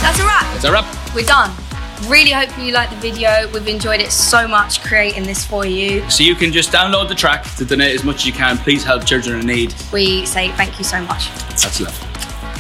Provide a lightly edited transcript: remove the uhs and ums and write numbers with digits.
That's a wrap. That's a wrap. We're done. Really hope you liked the video. We've enjoyed it so much creating this for you. So you can just download the track to donate as much as you can. Please help children in need. We say thank you so much. That's love.